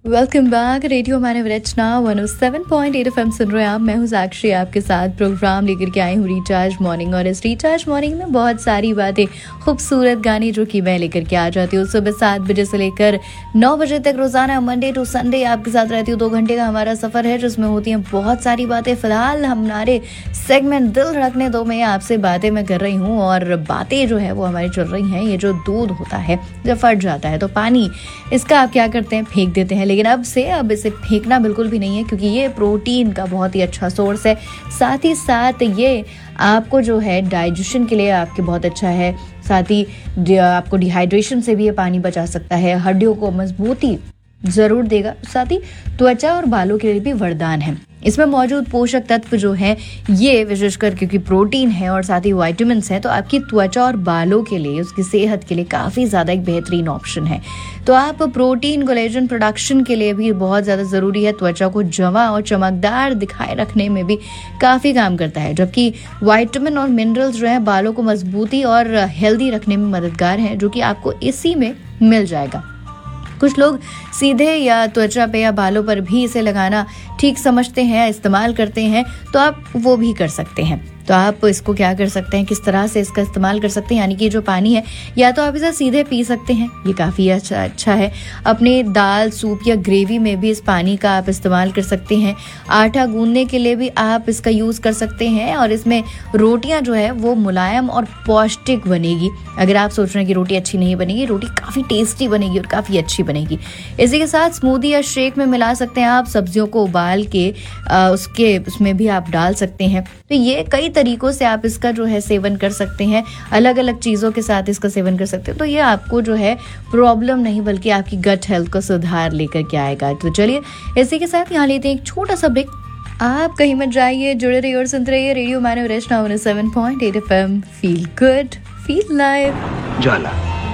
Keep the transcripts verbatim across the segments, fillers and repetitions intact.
Welcome back. Radio मानव रचना one O seven point eight F M सुन रहे हैं आप। मैं हूँ साक्षी, आपके साथ प्रोग्राम लेकर के आई हूँ रिचार्ज मॉर्निंग। और इस रिचार्ज मॉर्निंग में बहुत सारी बातें, खूबसूरत गाने जो कि मैं लेकर के आ जाती हूँ सुबह सात बजे से लेकर नौ बजे तक रोजाना मंडे टू संडे आपके साथ रहती हूँ। दो घंटे का हमारा सफर है जिसमें होती हैं बहुत सारी बातें। फिलहाल हमारे सेगमेंट दिल रखने दो में आपसे बातें मैं कर रही हूँ, और बातें जो है वो हमारी चल रही हैं। ये जो दूध होता है जब फट जाता है तो पानी इसका आप क्या करते हैं, फेंक देते हैं। लेकिन अब से अब इसे फेंकना बिल्कुल भी नहीं है, क्योंकि ये प्रोटीन का बहुत ही अच्छा सोर्स है। साथ ही साथ ये आपको जो है डाइजेशन के लिए आपके बहुत अच्छा है। साथ ही आपको डिहाइड्रेशन से भी ये पानी बचा सकता है। हड्डियों को मजबूती जरूर देगा। साथ ही त्वचा और बालों के लिए भी वरदान है। इसमें मौजूद पोषक तत्व जो हैं ये विशेषकर क्योंकि प्रोटीन है और साथ ही विटामिन्स हैं, तो आपकी त्वचा और बालों के लिए, उसकी सेहत के लिए काफ़ी ज़्यादा एक बेहतरीन ऑप्शन है। तो आप प्रोटीन कोलेजन प्रोडक्शन के लिए भी बहुत ज़्यादा ज़रूरी है। त्वचा को जमा और चमकदार दिखाए रखने में भी काफ़ी काम करता है, जबकि विटामिन और मिनरल्स जो है बालों को मजबूती और हेल्दी रखने में मददगार हैं, जो कि आपको इसी में मिल जाएगा। कुछ लोग सीधे या त्वचा पे या बालों पर भी इसे लगाना ठीक समझते हैं, इस्तेमाल करते हैं, तो आप वो भी कर सकते हैं। तो आप इसको क्या कर सकते हैं, किस तरह से इसका इस्तेमाल कर सकते हैं, यानी कि जो पानी है या तो आप इसे सीधे पी सकते हैं, ये काफ़ी अच्छा अच्छा है। अपने दाल, सूप या ग्रेवी में भी इस पानी का आप इस्तेमाल कर सकते हैं। आटा गूंदने के लिए भी आप इसका यूज़ कर सकते हैं, और इसमें रोटियां जो है वो मुलायम और पौष्टिक बनेगी। अगर आप सोच रहे हैं कि रोटी अच्छी नहीं बनेगी, रोटी काफ़ी टेस्टी बनेगी और काफ़ी अच्छी बनेगी। इसी के साथ स्मूदी या शेक में मिला सकते हैं आप। सब्जियों को उबाल के आ, उसके उसमें भी आप डाल सकते हैं। तो ये कई तरीकों से आप इसका जो है सेवन कर सकते हैं। अलग अलग चीज़ों के साथ इसका सेवन कर सकते हैं। तो ये आपको जो है प्रॉब्लम नहीं बल्कि आपकी गट हेल्थ को सुधार लेकर के आएगा। तो चलिए इसी के साथ यहाँ लेते हैं एक छोटा सा ब्रेक। आप कहीं मत जाइए, जुड़े रहिए और सुनते रहिए रेडियो मानव रचना one O seven point eight F M. Feel good, feel live. ज्वाला,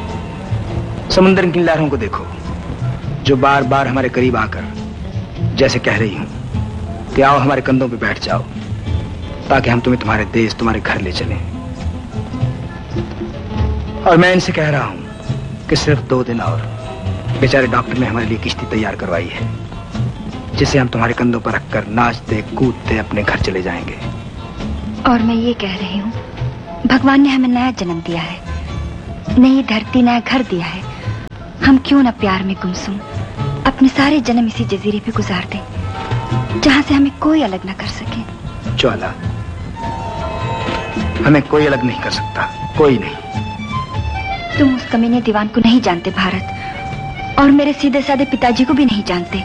समुद्र की लहरों को देखो जो बार बार हमारे करीब आकर जैसे कह रही हूँ कि आओ हमारे कंधों पे बैठ जाओ, ताकि हम तुम्हें तुम्हारे देश, तुम्हारे घर ले चलें। और मैं इनसे कह रहा हूं कि सिर्फ दो दिन और। बेचारे डॉक्टर ने हमारे लिए किश्ती तैयार करवाई है, जिसे हम तुम्हारे कंधों पर रखकर नाचते कूदते अपने घर चले जाएंगे। और मैं ये कह रही हूँ, भगवान ने हमें नया जन्म दिया है, नई धरती, नया घर दिया है। हम क्यों न प्यार में गुमसुम अपने सारे जन्म इसी जजीरे पे गुजार दें, जहाँ से हमें कोई अलग न कर सके। ज्वाला, हमें कोई अलग नहीं कर सकता, कोई नहीं। तुम उस कमीने दीवान को नहीं जानते भारत, और मेरे सीधे साधे पिताजी को भी नहीं जानते।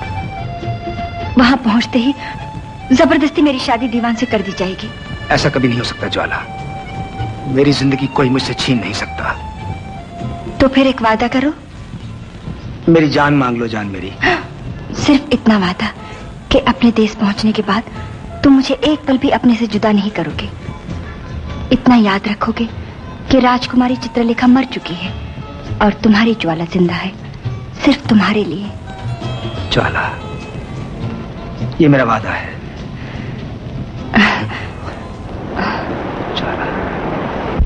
वहां पहुंचते ही जबरदस्ती मेरी शादी दीवान से कर दी जाएगी। ऐसा कभी नहीं हो सकता ज्वाला। मेरी जिंदगी कोई मुझसे छीन नहीं सकता। तो फिर एक वादा करो। मेरी जान मांग लो, जान मेरी। सिर्फ इतना वादा कि अपने देश पहुंचने के बाद तुम मुझे एक पल भी अपने से जुदा नहीं करोगे। इतना याद रखोगे कि राजकुमारी चित्रलेखा मर चुकी है और तुम्हारी ज्वाला जिंदा है, सिर्फ तुम्हारे लिए। ज्वाला, ये मेरा वादा है। ज्वाला।